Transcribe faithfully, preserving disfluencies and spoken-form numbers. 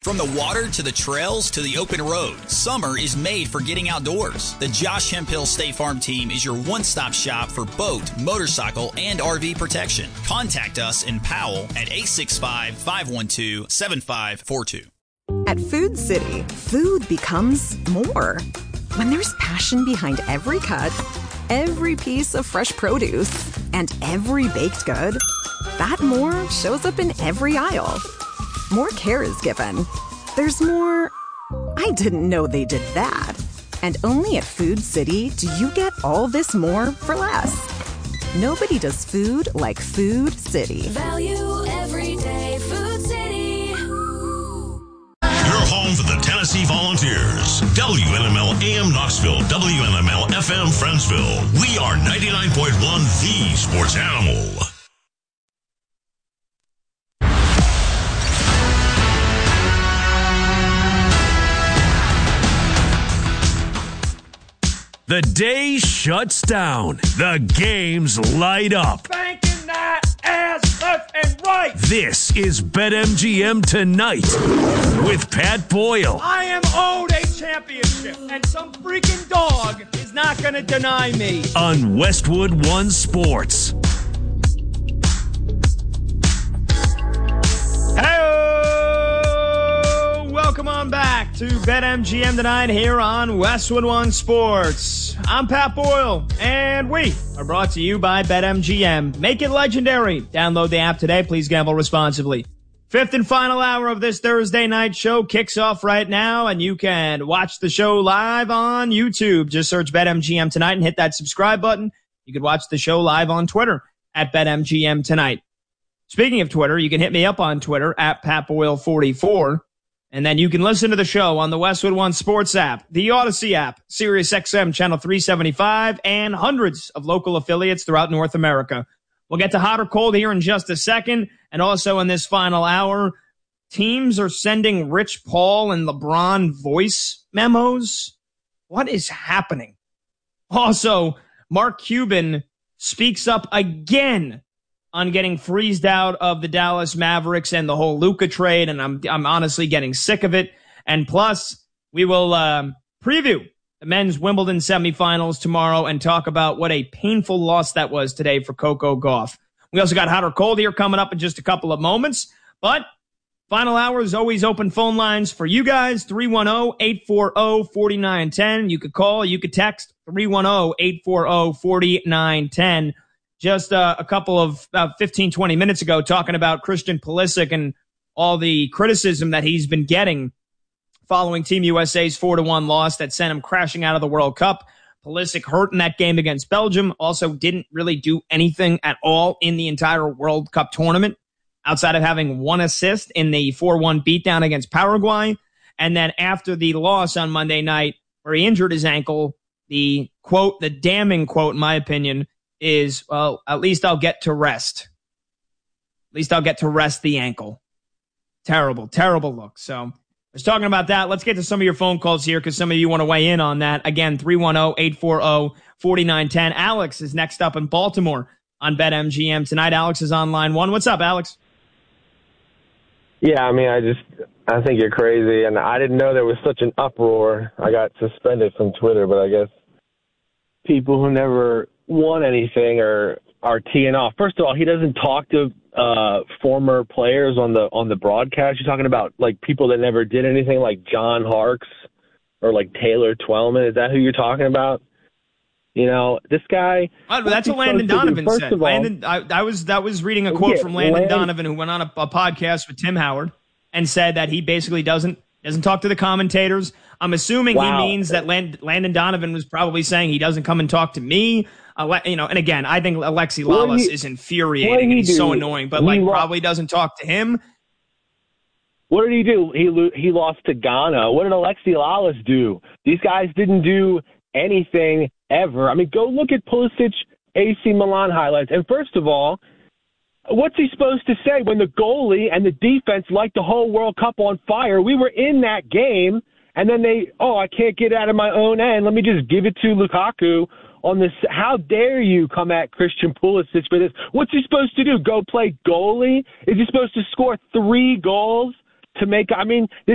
From the water to the trails to the open road, summer is made for getting outdoors. The Josh Hemphill State Farm team is your one-stop shop for boat, motorcycle, and R V protection. Contact us in Powell at eight six five, five one two, seven five four two. At Food City, food becomes more. When there's passion behind every cut, every piece of fresh produce, and every baked good, that more shows up in every aisle. More care is given. There's more, I didn't know they did that. And only at Food City do you get all this more for less. Nobody does food like Food City. Value every day, Food City. Your home for the Tennessee Volunteers. W N M L A M Knoxville, W N M L F M Friendsville. We are ninety-nine point one The Sports Animal. The day shuts down. The games light up. Banking that ass left and right. This is BetMGM Tonight with Pat Boyle. I am owed a championship, and some freaking dog is not going to deny me. On Westwood One Sports. Hey, welcome on back to BetMGM Tonight here on Westwood One Sports. I'm Pat Boyle, and we are brought to you by BetMGM. Make it legendary. Download the app today. Please gamble responsibly. Fifth and final hour of this Thursday night show kicks off right now, and you can watch the show live on YouTube. Just search BetMGM Tonight and hit that subscribe button. You can watch the show live on Twitter at BetMGM Tonight. Speaking of Twitter, you can hit me up on Twitter at Pat Boyle forty-four. And then you can listen to the show on the Westwood One Sports app, the Odyssey app, Sirius X M Channel three seventy-five, and hundreds of local affiliates throughout North America. We'll get to hot or cold here in just a second. And also in this final hour, teams are sending Rich Paul and LeBron voice memos. What is happening? Also, Mark Cuban speaks up again on getting freezed out of the Dallas Mavericks and the whole Luka trade, and I'm I'm honestly getting sick of it. And plus, we will um, preview the men's Wimbledon semifinals tomorrow and talk about what a painful loss that was today for Coco Gauff. We also got hot or cold here coming up in just a couple of moments, but final hour is always open phone lines for you guys, three one zero, eight four zero, four nine one zero. You could call, you could text three one zero, eight four zero, four nine one zero. Just uh, a couple of uh, fifteen, twenty minutes ago talking about Christian Pulisic and all the criticism that he's been getting following Team U S A's four to one loss that sent him crashing out of the World Cup. Pulisic hurt in that game against Belgium, also didn't really do anything at all in the entire World Cup tournament outside of having one assist in the four one beatdown against Paraguay. And then after the loss on Monday night where he injured his ankle, the quote, the damning quote, in my opinion, is, well, at least I'll get to rest. At least I'll get to rest the ankle. Terrible, terrible look. So I was talking about that. Let's get to some of your phone calls here because some of you want to weigh in on that. Again, three one zero, eight four zero, four nine one zero. Alex is next up in Baltimore on BetMGM tonight. Alex is on line one. What's up, Alex? Yeah, I mean, I just, I think you're crazy, and I didn't know there was such an uproar. I got suspended from Twitter, but I guess people who never won anything or are teeing off. First of all, he doesn't talk to uh, former players on the on the broadcast. You're talking about like people that never did anything, like John Harkes or like Taylor Twellman. Is that who you're talking about? You know, this guy. Oh, that's what Landon Donovan said. All, Landon, I, I was that was reading a quote yeah, from Landon, Landon Donovan, who went on a, a podcast with Tim Howard and said that he basically doesn't doesn't talk to the commentators. I'm assuming wow. he means that Land, Landon Donovan was probably saying he doesn't come and talk to me. Uh, you know, and again, I think Alexi Lalas he, is infuriating and he's do? so annoying, but he like lo- probably doesn't talk to him. What did he do? He lo- he lost to Ghana. What did Alexi Lalas do? These guys didn't do anything ever. I mean, go look at Pulisic A C Milan highlights. And first of all, what's he supposed to say when the goalie and the defense light the whole World Cup on fire? We were in that game, and then they, oh, I can't get out of my own end. Let me just give it to Lukaku on this. How dare you come at Christian Pulisic for this? What's he supposed to do? Go play goalie? Is he supposed to score three goals to make, I mean, this